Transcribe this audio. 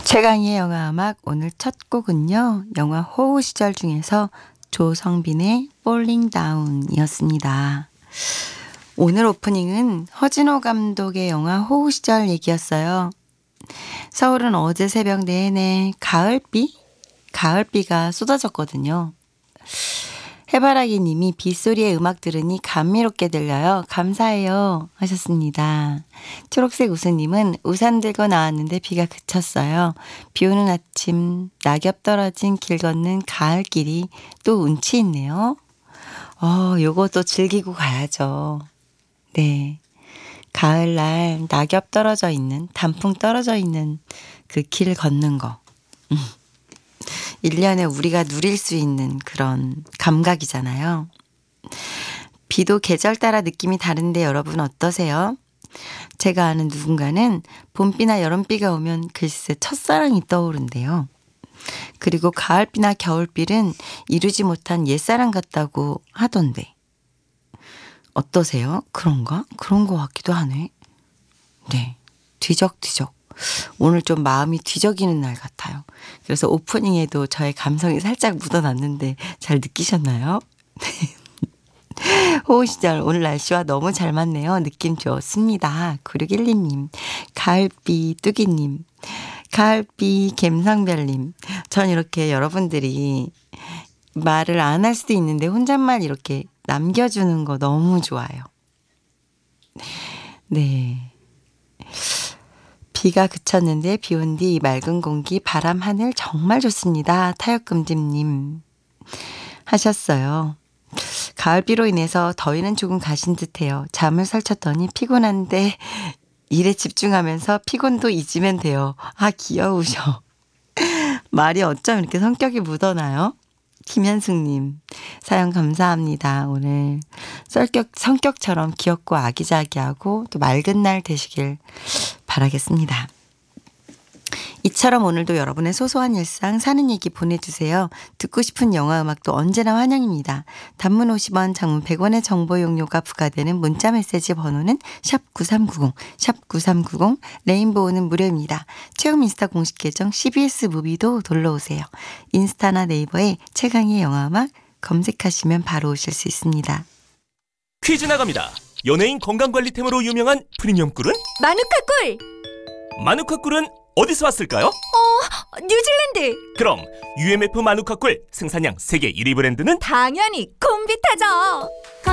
최강희의 영화음악 오늘 첫 곡은요. 영화 호우 시절 중에서 조성빈의 Falling Down이었습니다. 오늘 오프닝은 허진호 감독의 영화 호우 시절 얘기였어요. 서울은 어제 새벽 내내 가을비가 쏟아졌거든요. 해바라기 님이 빗소리의 음악 들으니 감미롭게 들려요. 감사해요 하셨습니다. 초록색 우수님은 우산 들고 나왔는데 비가 그쳤어요. 비 오는 아침 낙엽 떨어진 길 걷는 가을길이 또 운치 있네요. 요것도 즐기고 가야죠. 네, 가을날 낙엽 떨어져 있는 단풍 떨어져 있는 그 길 걷는 거 1년에 우리가 누릴 수 있는 그런 감각이잖아요. 비도 계절 따라 느낌이 다른데 여러분 어떠세요? 제가 아는 누군가는 봄비나 여름비가 오면 글쎄 첫사랑이 떠오른대요. 그리고 가을비나 겨울비는 이루지 못한 옛사랑 같다고 하던데. 어떠세요? 그런가? 그런 것 같기도 하네. 네, 뒤적뒤적. 오늘 좀 마음이 뒤적이는 날 같아요. 그래서 오프닝에도 저의 감성이 살짝 묻어났는데 잘 느끼셨나요? 호우 시절 오늘 날씨와 너무 잘 맞네요. 느낌 좋습니다. 9612님, 가을비 뚜기님, 가을비 갬성별님. 전 이렇게 여러분들이 말을 안 할 수도 있는데 혼잣말 이렇게 남겨주는 거 너무 좋아요. 네. 비가 그쳤는데 비 온 뒤 맑은 공기, 바람, 하늘 정말 좋습니다. 타역금집님 하셨어요. 가을비로 인해서 더위는 조금 가신 듯해요. 잠을 설쳤더니 피곤한데 일에 집중하면서 피곤도 잊으면 돼요. 아, 귀여우셔. 말이 어쩜 이렇게 성격이 묻어나요? 김현숙님 사연 감사합니다. 오늘 성격처럼 귀엽고 아기자기하고 또 맑은 날 되시길 바라겠습니다. 이처럼 오늘도 여러분의 소소한 일상 사는 얘기 보내주세요. 듣고 싶은 영화 음악도 언제나 환영입니다. 단문 50원, 장문 100원의 정보 용료가 부과되는 문자메시지 번호는 샵9390, 샵9390, 레인보우는 무료입니다. 최욱 인스타 공식 계정 CBS 무비도 놀러오세요. 인스타나 네이버에 최강희의 영화 음악 검색하시면 바로 오실 수 있습니다. 퀴즈 나갑니다. 연예인 건강관리템으로 유명한 프리미엄 꿀은? 마누카 꿀! 마누카 꿀은 어디서 왔을까요? 뉴질랜드! 그럼 UMF 마누카 꿀 생산량 세계 1위 브랜드는? 당연히 콤비타죠!